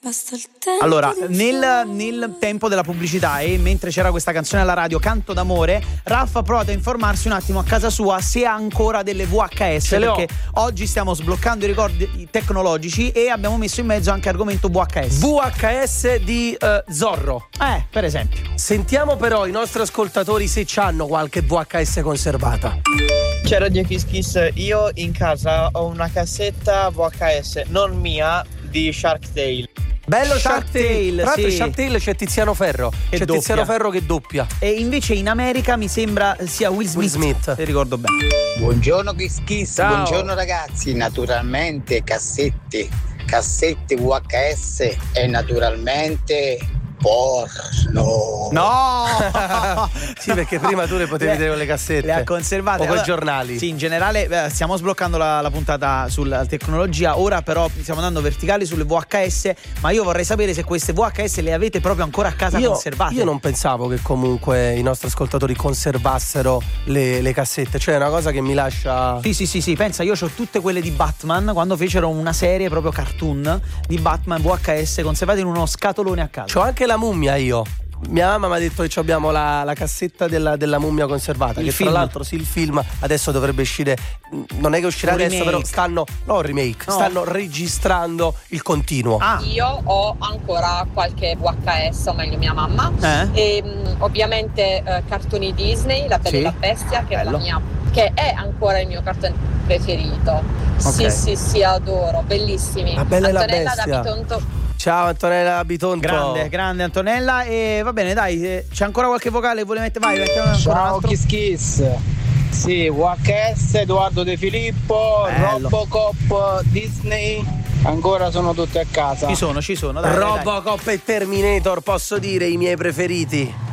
Allora, nel tempo della pubblicità e mentre c'era questa canzone alla radio, Canto d'amore, Raffa ha provato a informarsi un attimo a casa sua se ha ancora delle VHS, perché oggi stiamo sbloccando i ricordi tecnologici e abbiamo messo in mezzo anche argomento VHS. VHS di Zorro. Per esempio. Sentiamo però i nostri ascoltatori se c'hanno qualche VHS conservata. C'è Radio Kiss Kiss, io in casa ho una cassetta VHS, non mia, di Shark Tale. Bello Shark Tale. Tra l'altro sì. Shark Tale c'è Tiziano Ferro. Tiziano Ferro che doppia. E invece in America mi sembra sia Will Smith. Se ricordo bene. Buongiorno Kiss Kiss, ciao. Buongiorno ragazzi. Naturalmente cassette VHS e naturalmente porno. No! Sì, perché prima tu le potevi vedere con le cassette. Le ha conservate. O con i giornali. Sì, in generale stiamo sbloccando la puntata sulla tecnologia. Ora però stiamo andando verticali sulle VHS. Ma io vorrei sapere se queste VHS le avete proprio ancora a casa conservate. Io non pensavo che comunque i nostri ascoltatori conservassero le cassette. Cioè è una cosa che mi lascia... Sì, pensa, io ho tutte quelle di Batman, quando fecero una serie proprio cartoon di Batman VHS conservate in uno scatolone a casa. C'ho anche la mummia io. Mia mamma mi ha detto che abbiamo la cassetta della mummia conservata. Il che film. Tra l'altro sì, il film adesso dovrebbe uscire. Non è che uscirà Un adesso, remake. però stanno. No, remake. No. Stanno registrando il continuo. Io ho ancora qualche VHS, o meglio mia mamma, e ovviamente cartoni Disney, La Bella e la Bestia, che è ancora il mio cartone preferito. Okay. Sì, adoro, bellissimi. La Bella e la Antonella Bestia. da Bitonto. Ciao Antonella Bitonto. Grande Antonella. E va bene, dai, c'è ancora qualche vocale? Vuole mettere? Vai, mettiamo ancora un Ciao altro. Kiss Kiss. Sì, VHS, Edoardo De Filippo, Bello. Robocop, Disney, ancora sono tutti a casa. Ci sono, dai. Robocop e Terminator, posso dire i miei preferiti.